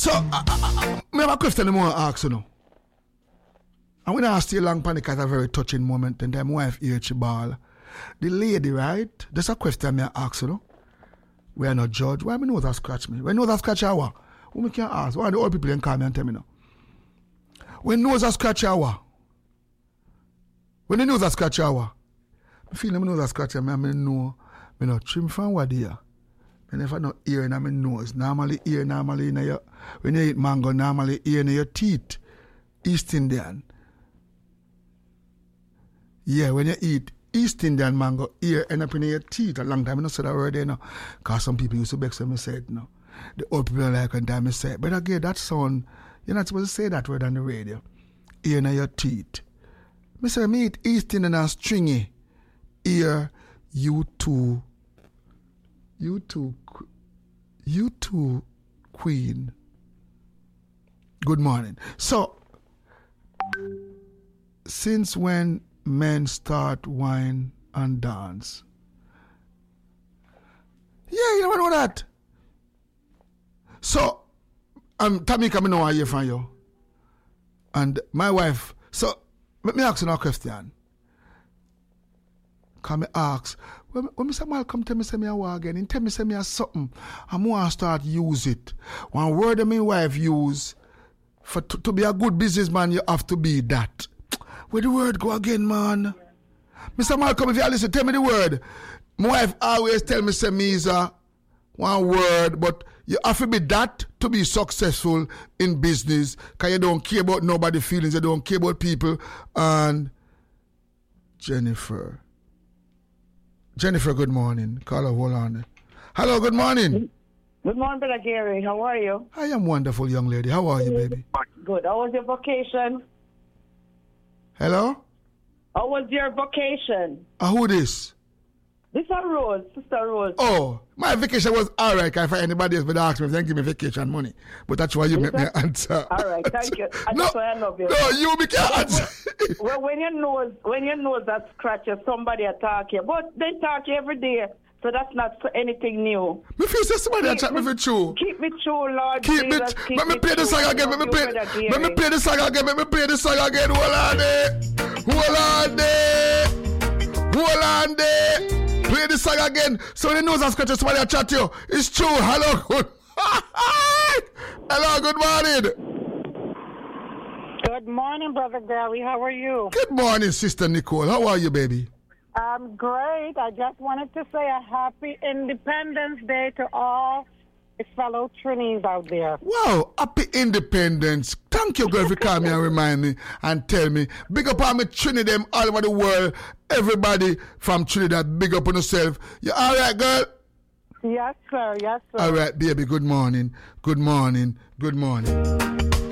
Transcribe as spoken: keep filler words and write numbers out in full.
So, I, I, I, I have a question I want to ask you now. And when I stay long panic at a very touching moment, and then my wife hear she ball. The lady, right? There's a question I ask you know. We are not judged. Why me know that scratch me? When nose that scratch our, who me can ask? Why the old people can call me and tell me now? When nose that scratch our, when the nose that scratch our, I feel me nose that scratch me, I know, me no trim from what there. Me never no ear in my nose. Normally ear, normally in your, when you eat mango, normally ear in your teeth. East Indian. Yeah, when you eat East Indian mango, ear end up in your teeth. A long time I don't say that word there now. Because some people used to beg me say it now. The old people like when time I say it. But again, that sound, you're not supposed to say that word on the radio. Ear in your teeth. I say, me eat East Indian and stringy. Ear, you too. You too. You too, Queen. Good morning. So, since when men start wine and dance? Yeah, you never know that. So, um, Tammy, come know I hear from you. And my wife, so, let me ask you a question. Can me ask, when, when Mister Malcolm tell me say me a walk again, and tell me say me a something, I'm going to start use it. One word that my wife use, for to, to be a good businessman, you have to be that. Where the word go again, man? Mister Malcolm, if you listen, tell me the word. My wife always tell me, say me is a one word, but you have to be that to be successful in business, because you don't care about nobody's feelings, you don't care about people. And Jennifer. Jennifer, good morning. Call her, hold on. Hello, good morning. Good morning, Brother Gary. How are you? I am wonderful, young lady. How are you, baby? Good. How was your vacation? Hello? How was your vacation? Uh, who this? This is Rose, Sister Rose. Oh, my vacation was all right. If anybody else would ask me if they give me vacation money. But that's why you make me answer. All right, thank you. I no, just I love you. No, you make me answer. Well, when you know, when you know that scratches, somebody attack you. But they talk you every day. So that's not anything new. Me feel say somebody attack me for true. Keep me true, Lord. Keep Jesus, it. keep Let me play the song again. Let me play. Let me play the song again. Let me play the song again. Hold on there. Hold on there. Hold on there. Play the song again. So when the nose and scratches, somebody will chat to you. It's true. Hello. Good. Hello. Good morning. Good morning, Brother Gary. How are you? Good morning, Sister Nicole. How are you, baby? I'm great. I just wanted to say a happy Independence Day to all his fellow Trinis out there. Wow, happy Independence. Thank you, girl, for calling me and remind me and tell me. Big up on me Trinidad, them all over the world. Everybody from Trinidad, big up on yourself. You all right, girl? Yes, sir. Yes, sir. All right, baby. Good morning. Good morning. Good morning.